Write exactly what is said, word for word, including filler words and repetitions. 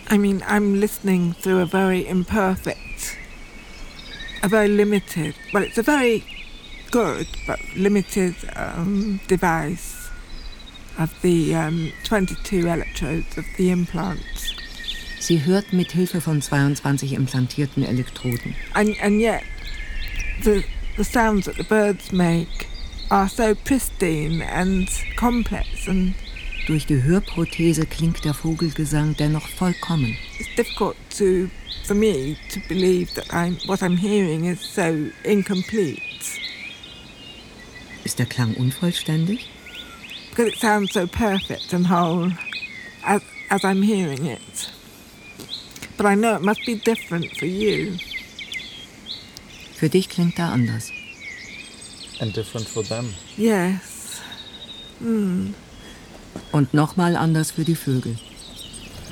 I mean, I'm listening through a very imperfect, a very limited, well, it's a very good but limited um, device of the um, twenty-two electrodes of the implants. Sie hört mit Hilfe von zweiundzwanzig implantierten Elektroden. And, and yet, the, the sounds that the birds make are so pristine and complex and Durch die Hörprothese klingt der Vogelgesang dennoch vollkommen. it's difficult to, for me to believe that I'm, what I'm hearing is so incomplete. Ist der Klang unvollständig? Because it sounds so perfect and whole as, as I'm hearing it. But I know it must be different for you. Für dich klingt er anders. And different for them. Yes. Mm. Und nochmal anders für die Vögel.